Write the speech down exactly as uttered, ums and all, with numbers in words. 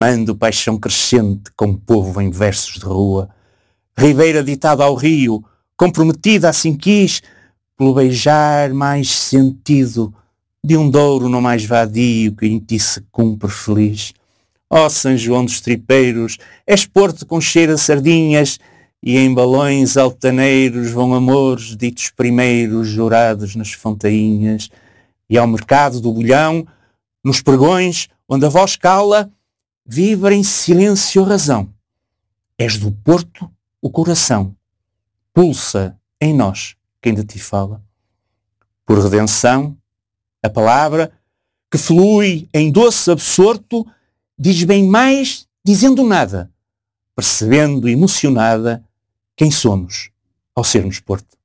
Mando paixão crescente com o povo em versos de rua, ribeira ditada ao rio, comprometida assim quis, pelo beijar mais sentido de um douro não mais vadio que em ti se cumpre feliz. Ó São João dos Tripeiros, és porto com cheiro a sardinhas, e em balões altaneiros vão amores ditos primeiros jurados nas fontainhas, e ao mercado do bolhão, nos pregões, onde a voz cala, vibra em silêncio a razão. És do Porto o coração, pulsa em nós quem de ti fala. Por redenção, a palavra, que flui em doce absorto, diz bem mais dizendo nada, percebendo emocionada quem somos ao sermos Porto.